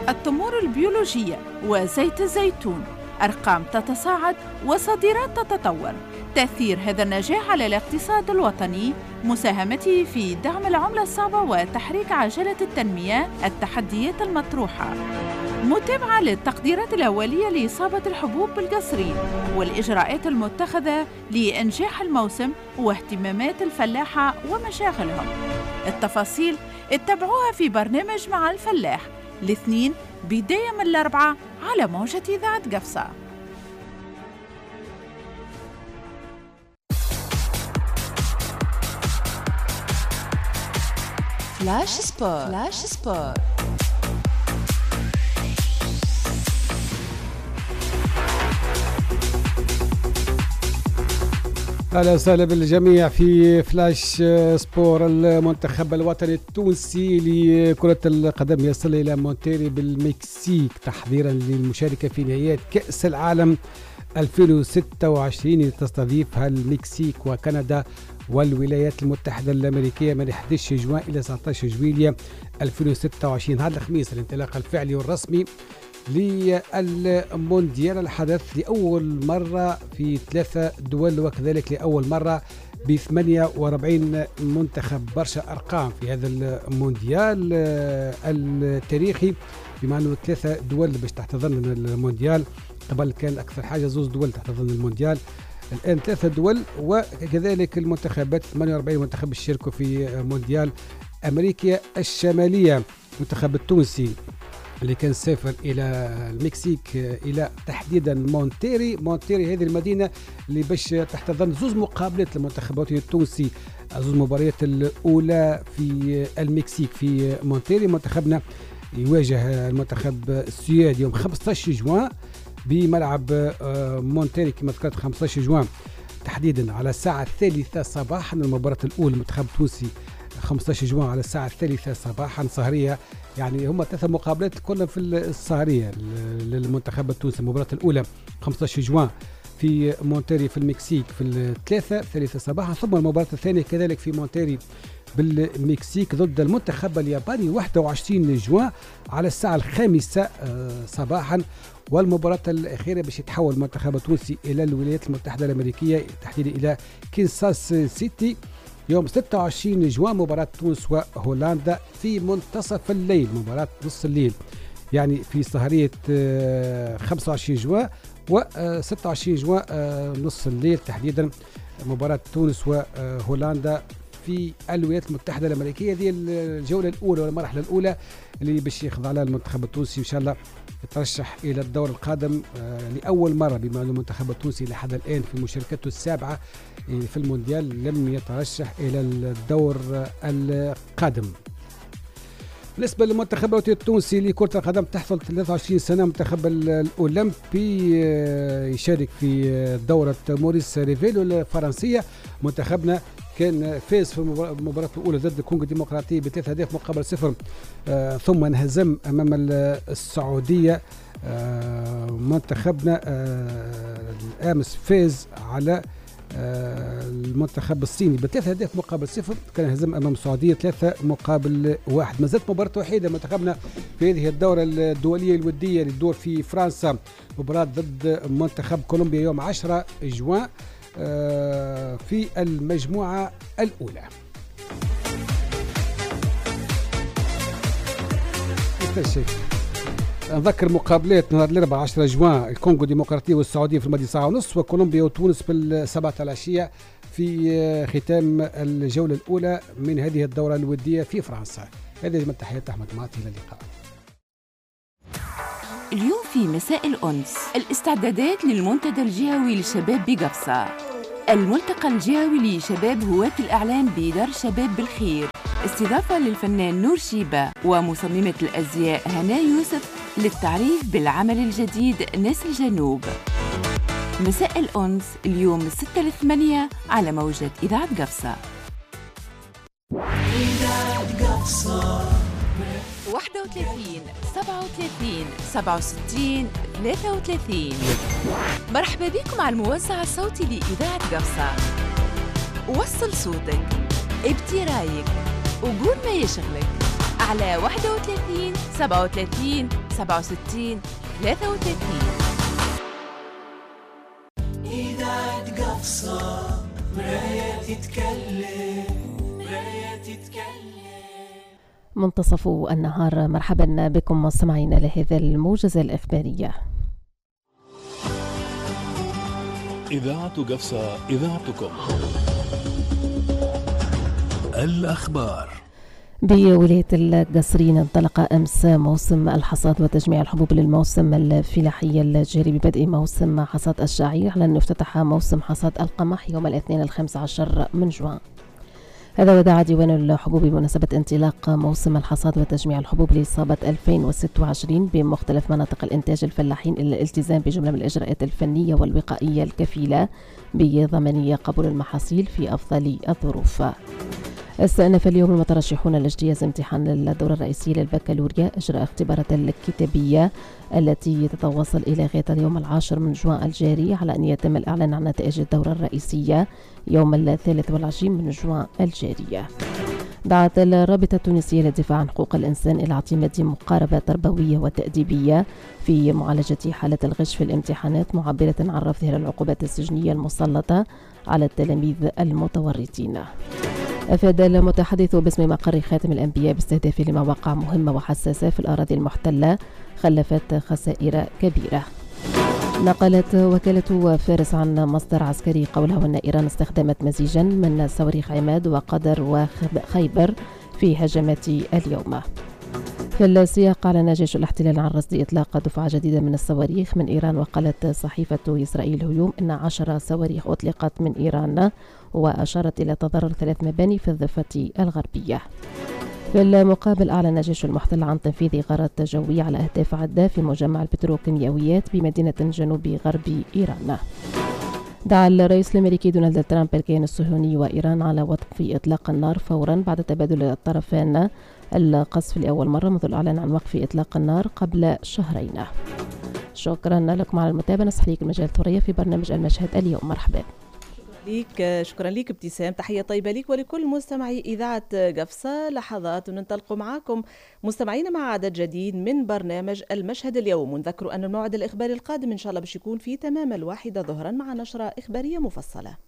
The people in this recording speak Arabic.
التمور البيولوجية وزيت الزيتون، أرقام تتصاعد وصادرات تتطور. تأثير هذا النجاح على الاقتصاد الوطني، مساهمته في دعم العملة الصعبة وتحريك عجلة التنمية، التحديات المطروحة. متابعة للتقديرات الأولية لإصابة الحبوب بالقصرين والإجراءات المتخذة لإنجاح الموسم واهتمامات الفلاحة ومشاغلهم. التفاصيل اتبعوها في برنامج مع الفلاح الاثنين بداية من الأربعاء على موجة إذاعة قفصة. فلاش سبور. أهلا وسهلا بالجميع في فلاش سبور. المنتخب الوطني التونسي لكرة القدم يصل إلى مونتيري بالمكسيك تحضيرا للمشاركة في نهائيات كأس العالم 2026 تستضيفها المكسيك وكندا والولايات المتحدة الأمريكية من 11 جوان إلى 19 جويلية 2026. هذا الخميس الانطلاق الفعلي والرسمي للمونديال، الحدث لأول مرة في 3 دول وكذلك لأول مرة ب 48 منتخب. برشا أرقام في هذا المونديال التاريخي، بما أنه 3 دول باش تحتضن المونديال. قبل كان أكثر حاجة 2 دول تحتضن المونديال، الآن 3 دول، وكذلك المنتخبات 48 منتخب يشاركوا في مونديال أمريكا الشمالية. المنتخب التونسي اللي كان سافر إلى المكسيك، إلى تحديدا مونتيري هذه المدينة اللي باش تحتضن 2 مقابلات للمنتخب التونسي، 2 مباريات الأولى في المكسيك في مونتيري. منتخبنا يواجه المنتخب السويدي يوم 15 جوان بملعب مونتيري كما ذكرت 15 جوان تحديدا على الساعة 3 صباحا. المباراة الأولى المنتخب التونسي 15 جوان على الساعة 3 صباحا صهرية، يعني هم 3 مقابلات كلها في الصهرية للمنتخب التونسي. المباراة الأولى 15 جوان في مونتيري في المكسيك في 3 صباحا، ثم المباراة الثانية كذلك في مونتيري بالمكسيك ضد المنتخب الياباني 21 جوان على الساعة 5 صباحا. والمباراة الأخيرة باش يتحول المنتخب التونسي إلى الولايات المتحدة الأمريكية تحديدا إلى كنساس سيتي يوم 26 جوان، مباراة تونس وهولندا في منتصف الليل، مباراة نص الليل، يعني في سهرية 25 جوان و 26 جوان نص الليل تحديدا، مباراة تونس وهولندا في الولايات المتحدة الأمريكية. هذه الجولة الأولى والمرحلة الأولى اللي باش يخضع لها المنتخب التونسي إن شاء الله يترشح إلى الدور القادم لأول مرة، بما أن المنتخب التونسي لحد الآن في مشاركته السابعة في المونديال لم يترشح إلى الدور القادم. بالنسبة للمنتخب التونسي لكرة القدم تحت 23 سنة، منتخب الأولمبي يشارك في دورة موريس ريفيلو الفرنسية. منتخبنا كان فاز في المباراة الأولى ضد الكونغو الديمقراطية ب3 أهداف مقابل 0، ثم انهزم أمام السعودية. منتخبنا الأمس فاز على المنتخب الصيني ب3 أهداف مقابل 0، كان هزم أمام السعودية 3 مقابل 1. ما زالت مباراة وحيدة منتخبنا في هذه الدورة الدولية الودية للدور في فرنسا، مباراة ضد منتخب كولومبيا يوم 10 جوان في المجموعة الأولى. نذكر مقابلات نهار الأربعاء 10 جوان، الكونغو الديمقراطية والسعودية في الماضي ساعة ونصف، وكولومبيا وتونس بالسبعة العشية في ختام الجولة الأولى من هذه الدورة الودية في فرنسا. هذه من تحيات أحمد معطي، إلى اللقاء. اليوم في مساء الأنس الاستعدادات للمنتدى الجهوي للشباب بقفصة، الملتقى الجهوي لشباب هواة الإعلام بدار شباب بالخير، استضافة للفنان نور شيبة ومصممة الأزياء هنا يوسف للتعريف بالعمل الجديد ناس الجنوب. مساء الأنس اليوم من 6 ل 8 على موجة إذاعة قفصة. 31 37 67 33. مرحبا بكم على الموزع الصوتي لإذاعة قفصة. وصل صوتك، ابدي رايك، وقول ما يشغلك. على 31 37 67 33. إذاعة قفصة مراية تتكلم. منتصف النهار، مرحبا بكم مستمعين لهذا الموجز الإخبارية. إذاعة قفصة، إذاعتكم. الأخبار. بولاية القصرين انطلق أمس موسم الحصاد وتجميع الحبوب للموسم الفلاحي الجاري ببدء موسم حصاد الشعير، على أن افتتح موسم حصاد القمح يوم الاثنين 15 من جوان. هذا ودعا ديوان الحبوب بمناسبة انطلاق موسم الحصاد وتجميع الحبوب لإصابة 2026 بمختلف مناطق الإنتاج الفلاحين إلى الالتزام بجملة من الإجراءات الفنية والوقائية الكفيلة بضمان قبول المحاصيل في أفضل الظروف. استأنف اليوم المترشحون لاجتياز امتحان الدورة الرئيسية للبكالوريا إجراء اختبارات الكتابية التي تتواصل إلى غاية اليوم 10 من جوان الجاري، على أن يتم الإعلان عن نتائج الدورة الرئيسية يوم 23 من جوان الجارية. دعت الرابطة التونسية للدفاع عن حقوق الإنسان إلى اعتماد مقاربة تربوية وتأديبية في معالجة حالة الغش في الامتحانات، معبرة عن رفضها للعقوبات السجنية المسلطة على التلاميذ المتورطين. أفاد المتحدث باسم مقر خاتم الأنبياء باستهداف لمواقع مهمة وحساسة في الأراضي المحتلة خلفت خسائر كبيرة. نقلت وكالة فارس عن مصدر عسكري قولها أن إيران استخدمت مزيجا من صواريخ عماد وقدر وخيبر في هجمات اليوم. في السياق، أعلن جيش الاحتلال عن رصد إطلاق دفعة جديدة من الصواريخ من إيران، وقالت صحيفة إسرائيل هيوم إن 10 صواريخ أطلقت من إيران، وأشارت إلى تضرر 3 مباني في الضفة الغربية. في المقابل، أعلن جيش المحتل عن تنفيذ غارات جوية على أهداف عدة في مجمع البتروكيماويات بمدينة جنوب غرب إيران. دعا الرئيس الأمريكي دونالد ترامب الكيان الصهيوني وإيران على وقف إطلاق النار فورا بعد تبادل الطرفين القصف لأول مرة منذ الإعلان عن وقف إطلاق النار قبل شهرين. شكرا لكم على المتابعة. نسح ليك المجال ثريا في برنامج المشهد اليوم. مرحبا. شكرا ليك ابتسام، تحية طيبة ليك ولكل مستمعي إذاعة قفصة. لحظات وننطلق معكم مستمعين مع عدد جديد من برنامج المشهد اليوم، ونذكر أن الموعد الإخباري القادم إن شاء الله باش يكون في تمام 1 ظهرا مع نشرة إخبارية مفصلة.